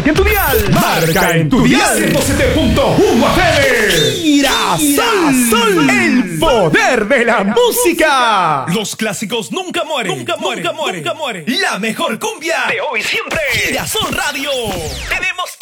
En tu dial, marca en tu dial 107.1 FM. Girasol, el poder de la música. Los clásicos nunca mueren, nunca mueren, nunca mueren, nunca mueren. La mejor cumbia de hoy siempre. Girasol Radio. Tenemos